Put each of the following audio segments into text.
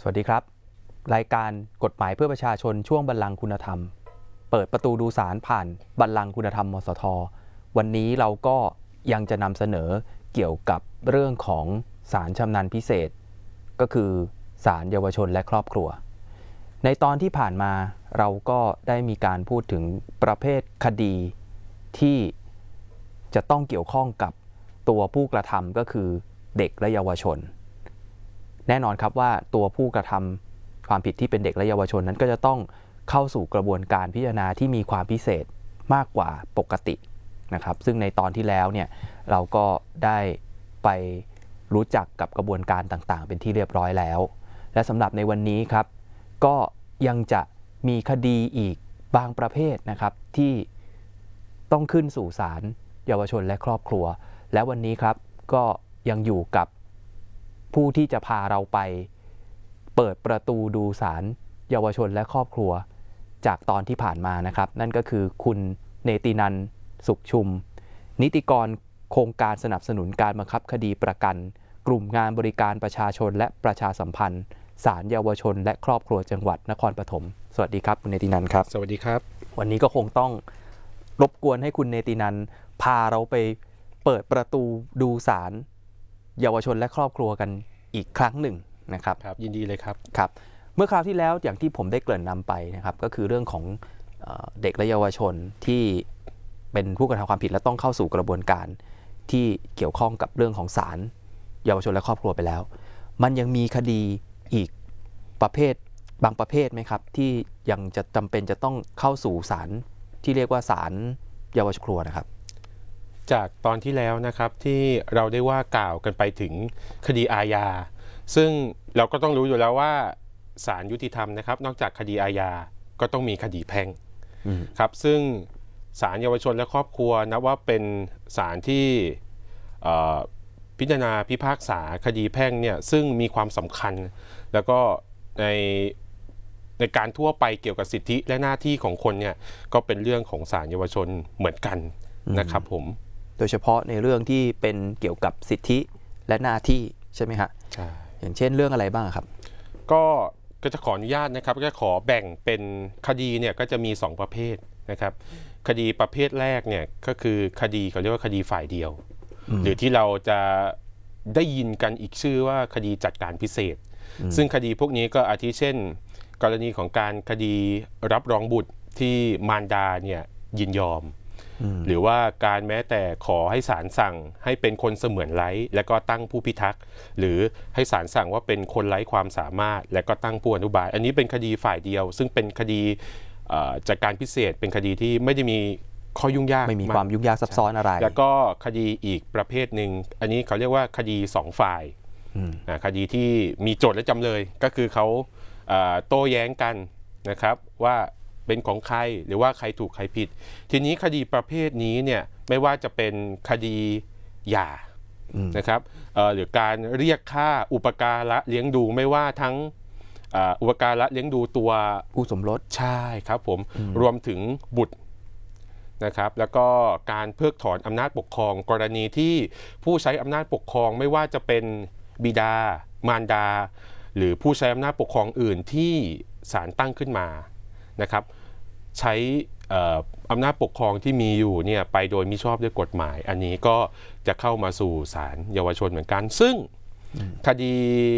สวัสดีครับรายการกฎหมายเพื่อประชาชนช่วงบัลลังก์คุณธรรมเปิดประตูดูศาลผ่านบัลลังก์คุณธรรมมสทวันนี้เราก็ยังจะนำเสนอเกี่ยวกับเรื่องของศาลชำนาญพิเศษก็คือศาลเยาวชนและครอบครัวในตอนที่ผ่านมาเราก็ได้มีการพูดถึงประเภทคดีที่จะต้องเกี่ยวข้องกับตัวผู้กระทำก็คือเด็กและเยาวชนแน่นอนครับว่าตัวผู้กระทำความผิดที่เป็นเด็กและเยาวชนนั้นก็จะต้องเข้าสู่กระบวนการพิจารณาที่มีความพิเศษมากกว่าปกตินะครับซึ่งในตอนที่แล้วเนี่ยเราก็ได้ไปรู้จักกับกระบวนการต่างๆเป็นที่เรียบร้อยแล้วและสำหรับในวันนี้ครับก็ยังจะมีคดีอีกบางประเภทนะครับที่ต้องขึ้นสู่ศาลเยาวชนและครอบครัวและวันนี้ครับก็ยังอยู่กับผู้ที่จะพาเราไปเปิดประตูดูศาลเยาวชนและครอบครัวจากตอนที่ผ่านมานะครับนั่นก็คือคุณเนตินันท์สุขชุมนิติกรโครงการสนับสนุนการบังคับคดีประกันกลุ่มงานบริการประชาชนและประชาสัมพันธ์ศาลเยาวชนและครอบครัวจังหวัดนครปฐมสวัสดีครับคุณเนตินันท์ครับสวัสดีครับวันนี้ก็คงต้องรบกวนให้คุณเนตินันท์พาเราไปเปิดประตูดูศาลเยาวชนและครอบครัวกันอีกครั้งหนึ่งนะครับครับยินดีเลยครับครับเมื่อคราวที่แล้วอย่างที่ผมได้เกริ่นนำไปนะครับก็คือเรื่องของเด็กและเยาวชนที่เป็นผู้กระทำความผิดและต้องเข้าสู่กระบวนการที่เกี่ยวข้องกับเรื่องของศาลเยาวชนและครอบครัวไปแล้วมันยังมีคดีอีกประเภทบางประเภทไหมครับที่ยังจะจำเป็นจะต้องเข้าสู่ศาลที่เรียกว่าศาลเยาวชนครัวนะครับจากตอนที่แล้วนะครับที่เราได้ว่ากล่าวกันไปถึงคดีอาญาซึ่งเราก็ต้องรู้อยู่แล้วว่าศาลยุติธรรมนะครับนอกจากคดีอาญาก็ต้องมีคดีแพ่งครับซึ่งศาลเยาวชนและครอบครัวนับว่าเป็นศาลที่พิจารณาพิพากษาคดีแพ่งเนี่ยซึ่งมีความสำคัญแล้วก็ในการทั่วไปเกี่ยวกับสิทธิและหน้าที่ของคนเนี่ยก็เป็นเรื่องของศาลเยาวชนเหมือนกันนะครับผมโดยเฉพาะในเรื่องที่เป็นเกี่ยวกับสิทธิและหน้าที่ใช่ไหมฮะใช่อย่างเช่นเรื่องอะไรบ้างครับก็จะขออนุญาตนะครับก็ขอแบ่งเป็นคดีเนี่ยก็จะมี2ประเภทนะครับคดีประเภทแรกเนี่ยก็คือคดีเขาเรียกว่าคดีฝ่ายเดียวหรือที่เราจะได้ยินกันอีกชื่อว่าคดีจัดการพิเศษซึ่งคดีพวกนี้ก็อาทิเช่นกรณีของการคดีรับรองบุตรที่มารดาเนี่ยยินยอมหรือว่าการแม้แต่ขอให้ศาลสั่งให้เป็นคนเสมือนไร้และก็ตั้งผู้พิทักษ์หรือให้ศาลสั่งว่าเป็นคนไร้ความสามารถและก็ตั้งผู้อนุบาลอันนี้เป็นคดีฝ่ายเดียวซึ่งเป็นคดีจัดการพิเศษเป็นคดีที่ไม่ได้มีข้อยุ่งยากไม่มีความยุ่งยากซับซ้อนอะไรแล้วก็คดีอีกประเภทหนึ่งอันนี้เขาเรียกว่าคดี2ฝ่ายคดีที่มีโจทก์และจำเลยก็คือเขาโต้แย้งกันนะครับว่าเป็นของใครหรือว่าใครถูกใครผิดทีนี้คดีประเภทนี้เนี่ยไม่ว่าจะเป็นคดีหย่านะครับหรือการเรียกค่าอุปการะเลี้ยงดูไม่ว่าทั้งอุปการะเลี้ยงดูตัวผู้สมรสใช่ครับผมรวมถึงบุตรนะครับแล้วก็การเพิกถอนอำนาจปกครองกรณีที่ผู้ใช้อำนาจปกครองไม่ว่าจะเป็นบิดามารดาหรือผู้ใช้อำนาจปกครองอื่นที่ศาลตั้งขึ้นมานะครับใช้อำนาจปกครองที่มีอยู่เนี่ยไปโดยมิชอบด้วยกฎหมายอันนี้ก็จะเข้ามาสู่ศาลเยาวชนเหมือนกันซึ่งคดี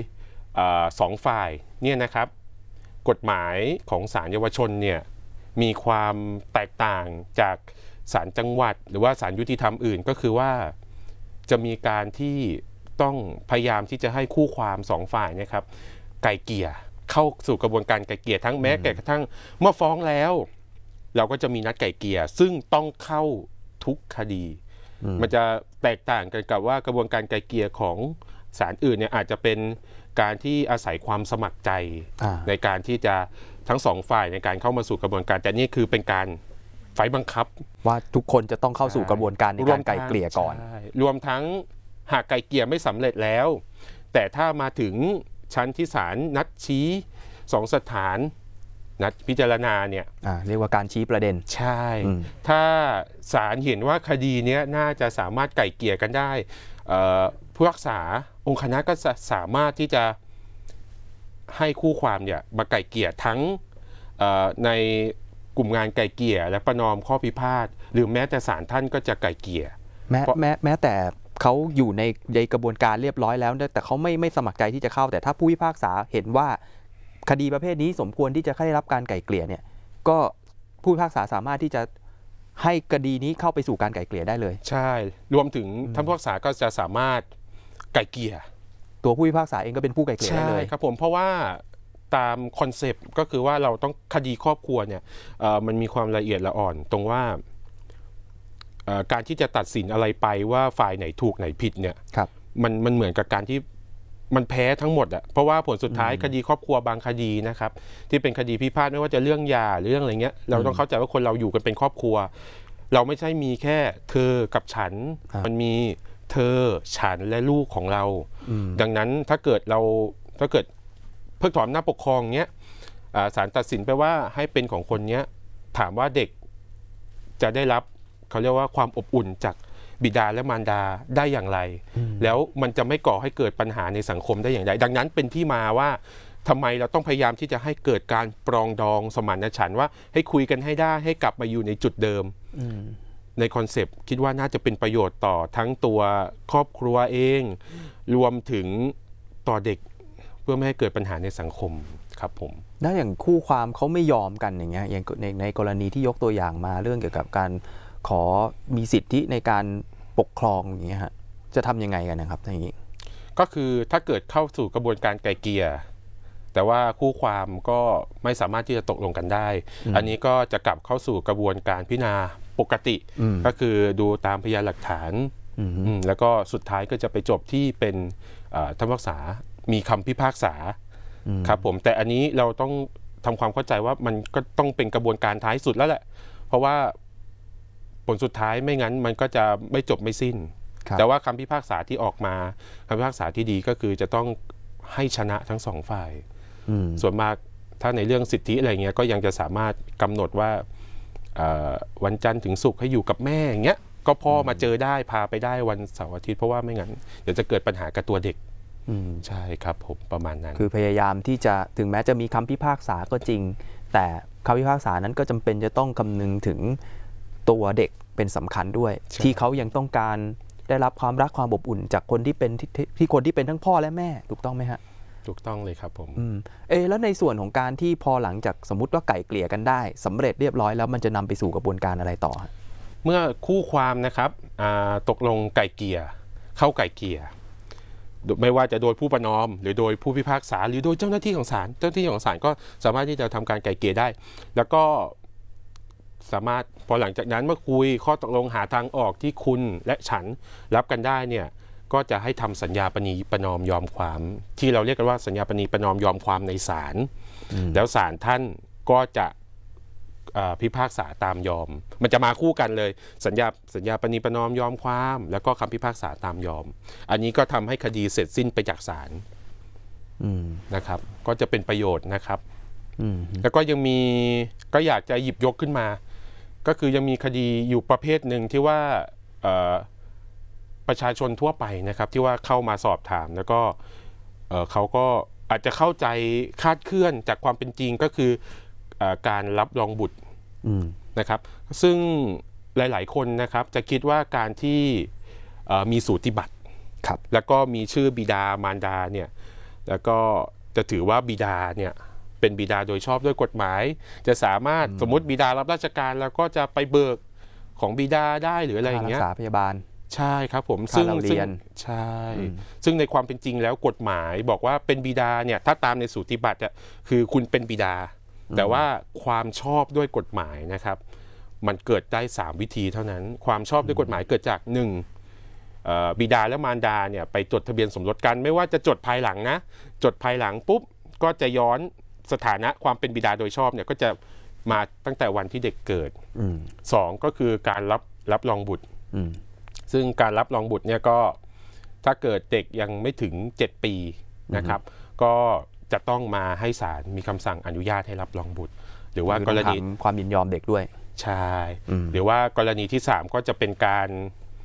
2ฝ่ายเนี่ยนะครับกฎหมายของศาลเยาวชนเนี่ยมีความแตกต่างจากศาลจังหวัดหรือว่าศาลยุติธรรมอื่นก็คือว่าจะมีการที่ต้องพยายามที่จะให้คู่ความ2ฝ่ายนะครับไกล่เกลี่ยเข้าสู่กระบวนการไกล่เกลี่ยทั้งแม้กระทั่งเมื่อฟ้องแล้วเราก็จะมีนัดไกล่เกลี่ยซึ่งต้องเข้าทุกคดีมันจะแตกต่างกันกับว่ากระบวนการไกล่เกลี่ยของศาลอื่นเนี่ยอาจจะเป็นการที่อาศัยความสมัครใจในการที่จะทั้ง2ฝ่ายในการเข้ามาสู่กระบวนการแต่นี่คือเป็นการไฟบังคับว่าทุกคนจะต้องเข้าสู่กระบวนการในการไกล่เกลี่ยก่อนรวมทั้งหากไกล่เกลี่ยไม่สำเร็จแล้วแต่ถ้ามาถึงชั้นที่ศาลนัดชี้2สถานนัดพิจารณาเนี่ยเรียกว่าการชี้ประเด็นใช่ถ้าศาลเห็นว่าคดีนี้น่าจะสามารถไกล่เกลี่ยกันได้ผู้รักษาองค์คณะก็สามารถที่จะให้คู่ความเนี่ยมาไกล่เกลี่ยทั้งในกลุ่มงานไกล่เกลี่ยและประนอมข้อพิพาทหรือแม้แต่ศาลท่านก็จะไกล่เกลี่ยแม้แต่เขาอยู่ในกระบวนการเรียบร้อยแล้วแต่เขาไม่สมัครใจที่จะเข้าแต่ถ้าผู้พิพากษาเห็นว่าคดีประเภทนี้สมควรที่จะได้รับการไกล่เกลี่ยเนี่ยก็ผู้พิพากษาสามารถที่จะให้คดีนี้เข้าไปสู่การไกล่เกลี่ยได้เลยใช่รวมถึงท่านผู้พิพากษาก็จะสามารถไกล่เกลี่ยตัวผู้พิพากษาเองก็เป็นผู้ไกล่เกลี่ยได้เลยใช่ครับผมเพราะว่าตามคอนเซปต์ก็คือว่าเราต้องคดีครอบครัวเนี่ยมันมีความละเอียดละอ่อนตรงว่าการที่จะตัดสินอะไรไปว่าฝ่ายไหนถูกไหนผิดเนี่ยมันเหมือนกับการที่มันแพ้ทั้งหมดอ่ะเพราะว่าผลสุดท้ายคดีครอบครัวบางคดีนะครับที่เป็นคดีพิพาทไม่ว่าจะเรื่องหย่าหรือเรื่องอะไรเงี้ยเราต้องเข้าใจว่าคนเราอยู่กันเป็นครอบครัวเราไม่ใช่มีแค่เธอกับฉันมันมีเธอฉันและลูกของเราดังนั้นถ้าเกิดเพิกถอนอำนาจปกครองเนี้ยศาลตัดสินไปว่าให้เป็นของคนเนี้ยถามว่าเด็กจะได้รับเขาเรียกว่าความอบอุ่นจากบิดาและมารดาได้อย่างไรแล้วมันจะไม่ก่อให้เกิดปัญหาในสังคมได้อย่างไรดังนั้นเป็นที่มาว่าทำไมเราต้องพยายามที่จะให้เกิดการปรองดองสมานฉันท์ว่าให้คุยกันให้ได้ให้กลับมาอยู่ในจุดเดิมในคอนเซปต์คิดว่าน่าจะเป็นประโยชน์ต่อทั้งตัวครอบครัวเองรวมถึงต่อเด็กเพื่อไม่ให้เกิดปัญหาในสังคมครับผมแล้วอย่างคู่ความเขาไม่ยอมกันอย่างเงี้ยอย่างในกรณีที่ยกตัวอย่างมาเรื่องเกี่ยวกับการขอมีสิทธิในการปกครองอย่างเงี้ยฮะจะทำยังไงกันนะครับอย่างนี้ก็คือถ้าเกิดเข้าสู่กระบวนการไกล่เกลี่ยแต่ว่าคู่ความก็ไม่สามารถที่จะตกลงกันได้อันนี้ก็จะกลับเข้าสู่กระบวนการพิจารณาปกติก็คือดูตามพยานหลักฐานแล้วก็สุดท้ายก็จะไปจบที่เป็นท่านพิพากษามีคำพิพากษาครับผมแต่อันนี้เราต้องทำความเข้าใจว่ามันก็ต้องเป็นกระบวนการท้ายสุดแล้วแหละเพราะว่าผลสุดท้ายไม่งั้นมันก็จะไม่จบไม่สิ้นแต่ว่าคำพิพากษาที่ออกมาคำพิพากษาที่ดีก็คือจะต้องให้ชนะทั้งสองฝ่ายส่วนมากถ้าในเรื่องสิทธิอะไรเงี้ยก็ยังจะสามารถกำหนดว่าวันจันทร์ถึงศุกร์ให้อยู่กับแม่อย่างเงี้ยก็พ่อมาเจอได้พาไปได้วันเสาร์อาทิตย์เพราะว่าไม่งั้นเดี๋ยวจะเกิดปัญหากับตัวเด็กใช่ครับผมประมาณนั้นคือพยายามที่จะถึงแม้จะมีคำพิพากษาก็จริงแต่คำพิพากษานั้นก็จำเป็นจะต้องคำนึงถึงตัวเด็กเป็นสำคัญด้วยที่เขายังต้องการได้รับความรักความอบอุ่นจากคนที่เป็นคนที่เป็นทั้งพ่อและแม่ถูกต้องไหมฮะถูกต้องเลยครับผมแล้วในส่วนของการที่พอหลังจากสมมติว่าไก่เกลี่ยกันได้สำเร็จเรียบร้อยแล้วมันจะนำไปสู่กระบวนการอะไรต่อเมื่อคู่ความนะครับตกลงไก่เกลี่ยเข้าไก่เกลี่ยไม่ว่าจะโดยผู้ประนอมหรือโดยผู้พิพากษาหรือโดยเจ้าหน้าที่ของศาลก็สามารถที่จะทำการไก่เกลี่ยได้แล้วก็สามารถพอหลังจากนั้นเมื่อคุยข้อตกลงหาทางออกที่คุณและฉันรับกันได้เนี่ยก็จะให้ทำสัญญาปณีประนอมยอมความที่เราเรียกกันว่าสัญญาปณีประนอมยอมความในศาลแล้วศาลท่านก็จะพิพากษาตามยอมมันจะมาคู่กันเลยสัญญาปณีประนอมยอมความแล้วก็คำพิพากษาตามยอมอันนี้ก็ทำให้คดีเสร็จสิ้นไปจากศาลนะครับก็จะเป็นประโยชน์นะครับแล้วก็ยังมีก็อยากจะหยิบยกขึ้นมาก็คือยังมีคดีอยู่ประเภทหนึ่งที่ว่าประชาชนทั่วไปนะครับที่ว่าเข้ามาสอบถามแล้วก็เขาก็อาจจะเข้าใจคลาดเคลื่อนจากความเป็นจริงก็คือการรับรองบุตรนะครับซึ่งหลายๆคนนะครับจะคิดว่าการที่มีสูติบัตรแล้วก็มีชื่อบิดามารดาเนี่ยแล้วก็จะถือว่าบิดาเนี่ยเป็นบิดาโดยชอบด้วยกฎหมายจะสามารถสมมติบิดารับราชการแล้วก็จะไปเบิกของบิดาได้หรืออะไรอย่างเงี้ยรักษาพยาบาลใช่ครับผมซึ่งใช่ซึ่งในความเป็นจริงแล้วกฎหมายบอกว่าเป็นบิดาเนี่ยถ้าตามในสูติบัตรคือคุณเป็นบิดาแต่ว่าความชอบด้วยกฎหมายนะครับมันเกิดได้3วิธีเท่านั้นความชอบด้วยกฎหมายเกิดจาก1บิดาและมารดาเนี่ยไปจดทะเบียนสมรสกันไม่ว่าจะจดภายหลังนะจดภายหลังปุ๊บก็จะย้อนสถานะความเป็นบิดาโดยชอบเนี่ยก็จะมาตั้งแต่วันที่เด็กเกิด2ก็คือการรับรองบุตรซึ่งการรับรองบุตรเนี่ยก็ถ้าเกิดเด็กยังไม่ถึง7ปีนะครับก็จะต้องมาให้ศาลมีคำสั่งอนุญาตให้รับรองบุตรหรือว่ากรณีความยินยอมเด็กด้วยใช่หรือว่ากรณีที่3ก็จะเป็นการ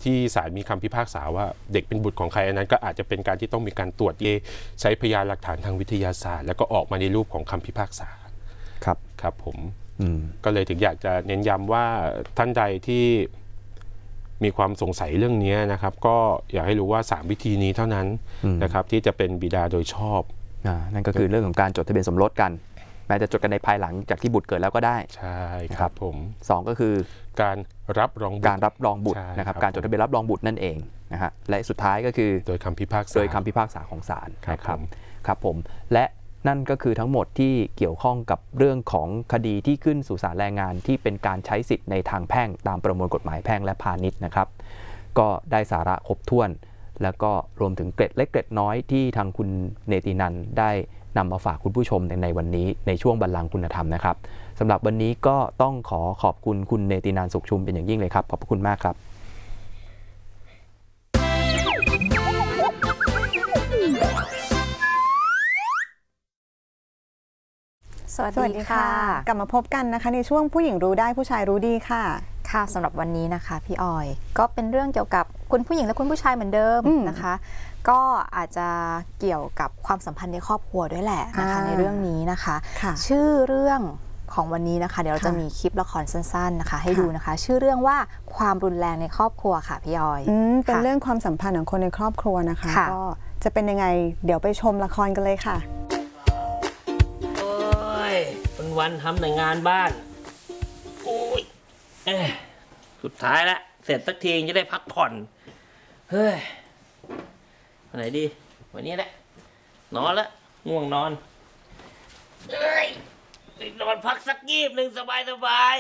ที่ศาลมีคำพิพากษาว่าเด็กเป็นบุตรของใครอันนั้นก็อาจจะเป็นการที่ต้องมีการตรวจใช้พยานหลักฐานทางวิทยาศาสตร์แล้วก็ออกมาในรูปของคำพิพากษาครับผมก็เลยถึงอยากจะเน้นย้ำว่าท่านใดที่มีความสงสัยเรื่องนี้นะครับก็อยากให้รู้ว่า3วิธีนี้เท่านั้นนะครับที่จะเป็นบิดาโดยชอบนั่นก็คือเรื่องของการจดทะเบียนสมรสกันแม้จะจดกันในภายหลังจากที่บุตรเกิดแล้วก็ได้ใช่ครับผม 2ก็คือการรับรองบุตรนะครับการจดทะเบียนรับรองบุตรนั่นเองนะฮะและสุดท้ายก็คือโดยคำพิพากษาของศาลครับผมและนั่นก็คือทั้งหมดที่เกี่ยวข้องกับเรื่องของคดีที่ขึ้นสู่ศาลแรงงานที่เป็นการใช้สิทธิ์ในทางแพ่งตามประมวลกฎหมายแพ่งและพาณิชย์นะครับก็ได้สาระครบถ้วนแล้วก็รวมถึงเกร็ดเล็กเกร็ดน้อยที่ทางคุณเนตินันท์ได้นำมาฝากคุณผู้ชมในวันนี้ในช่วงบัลลังก์คุณธรรมนะครับสำหรับวันนี้ก็ต้องขอบคุณคุณเนตินันท์สุขชุมเป็นอย่างยิ่งเลยครับขอบคุณมากครับสวัสดีค่ะกลับมาพบกันนะคะในช่วงผู้หญิงรู้ได้ผู้ชายรู้ดีค่ะสำหรับวันนี้นะคะพี่ออยก็เป็นเรื่องเกี่ยวกับคุณผู้หญิงและคุณผู้ชายเหมือนเดิมนะคะก็อาจจะเกี่ยวกับความสัมพันธ์ในครอบครัวด้วยแหละนะคะในเรื่องนี้นะคะชื่อเรื่องของวันนี้นะคะเดี๋ยวเราจะมีคลิปละครสั้นๆนะคะให้ดูนะคะชื่อเรื่องว่าความรุนแรงในครอบครัวค่ะพี่ออยเป็นเรื่องความสัมพันธ์ของคนในครอบครัวนะคะก็จะเป็นยังไงเดี๋ยวไปชมละครกันเลยค่ะวันทำแต่งานบ้านโอ้ยสุดท้ายแล้วเสร็จสักทีจะได้พักผ่อนเฮ้ยวันไหนดีวันนี้แหละนอนละง่วงนอนนอนพักสักยีบหนึ่งสบาย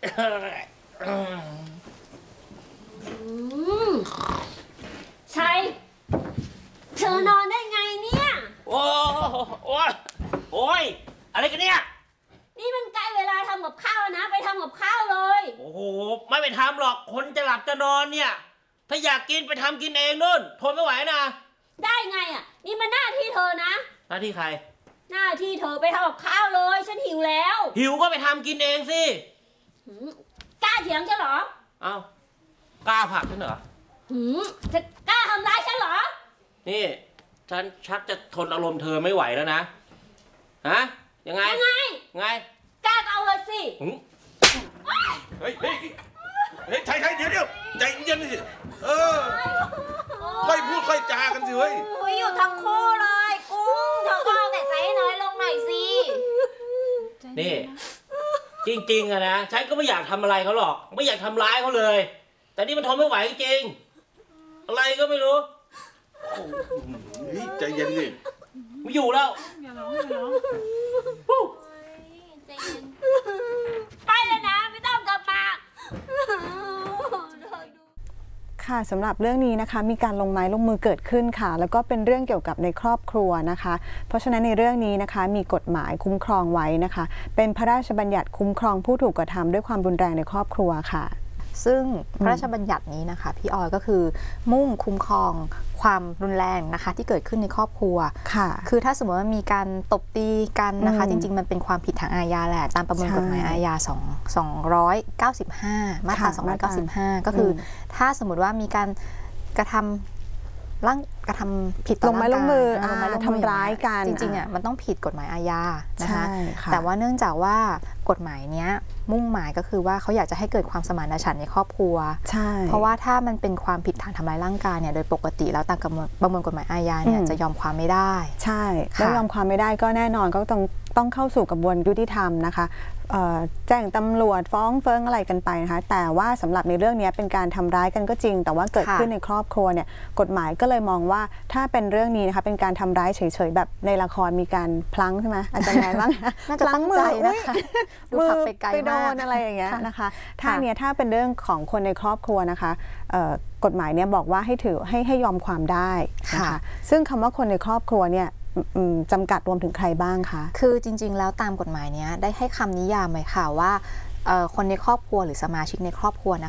ใช่เธอนอนได้ไงเนี่ยโอ้ยอะไรกันเนี่ยนี่มันใกล้เวลาทำกับข้าวนะไปทำกับข้าวเลยโอ้โหไม่ไปทำหรอกคนจะหลับจะนอนเนี่ยถ้าอยากกินไปทำกินเองนู่นทนไม่ไหวนะได้ไงอ่ะนี่มันหน้าที่เธอนะหน้าที่ใครหน้าที่เธอไปทำกับข้าวเลยฉันหิวแล้วหิวก็ไปทำกินเองสิกล้าเถียงฉันเหรออ้าวกล้าผลักฉันเหรอจะกล้าทำร้ายฉันเหรอนี่ฉันชักจะทนอารมณ์เธอไม่ไหวแล้วนะฮะยังไงกล้าเอาเลยสิเฮ้ยไทยเดี๋ยวใจเย็นสิค่อยพูดค่อยจากันสิเฮ้ยอยู่ทั้งคู่เลยกุ้งเธอก็เอาแต่ใจให้น้อยลงหน่อยสินี่จริงๆอะนะฉันก็ไม่อยากทำอะไรเขาหรอกไม่อยากทำร้ายเขาเลยแต่นี่มันทนไม่ไหวจริงอะไรก็ไม่รู้ใจเย็นสิไม่อยู่แล้วไปเลยนะไม่ต้องกลับมาค่ะสำหรับเรื่องนี้นะคะมีการลงไม้ลงมือเกิดขึ้นค่ะแล้วก็เป็นเรื่องเกี่ยวกับในครอบครัวนะคะเพราะฉะนั้นในเรื่องนี้นะคะมีกฎหมายคุ้มครองไว้นะคะเป็นพระราชบัญญัติคุ้มครองผู้ถูกกระทำด้วยความรุนแรงในครอบครัวค่ะซึ่งพระราชบัญญัตินี้นะคะพี่ออยก็คือมุ่งคุ้มครองความรุนแรงนะคะที่เกิดขึ้นในครอบครัวคือถ้าสมมติว่ามีการตบตีกันนะคะจริงๆมันเป็นความผิดทางอาญาแหละตามประมวลกฎหมายอาญา295มาตรา295ก็คือถ้าสมมติว่ามีการกระทำผิดต่อร่างกายลงไม้ลงมือทำร้ายกันจริงๆอ่ะมันต้องผิดกฎหมายอาญานะคะแต่ว่าเนื่องจากว่ากฎหมายเนี้ยมุ่งหมายก็คือว่าเขาอยากจะให้เกิดความสมานฉันท์ในครอบครัวเพราะว่าถ้ามันเป็นความผิดฐานทำร้ายร่างกายเนี่ยโดยปกติแล้วตามประมวลกฎหมายอาญาเนี่ยจะยอมความไม่ได้ใช่แล้วยอมความไม่ได้ก็แน่นอนก็ต้องเข้าสู่กระบวนยุติธรรมนะคะแจ้งตำรวจฟ้องเฟิ้งอะไรกันไปนะคะแต่ว่าสำหรับในเรื่องนี้เป็นการทำร้ายกันก็จริงแต่ว่าเกิดขึ้นในครอบครัวเนี่ยกฎหมายก็เลยมองว่าถ้าเป็นเรื่องนี้นะคะเป็นการทำร้ายเฉยๆแบบในละครมีการพลั้งใช่ไหมอาจารย์แมนบ้างพลั้งมือนะคะมือไปโดนอะไรอย่างเงี้ยนะคะถ้าเป็นเรื่องของคนในครอบครัวนะคะกฎหมายเนี่ยบอกว่าให้ยอมความได้นะคะซึ่งคำว่าคนในครอบครัวเนี่ยจำกัดรวมถึงใครบ้างคะคือจริงๆแล้วตามกฎหมายนี้ได้ให้คำนิยามไว้ค่ะว่าคนในครอบครัวหรือสมาชิกในครอบครัวนะคะ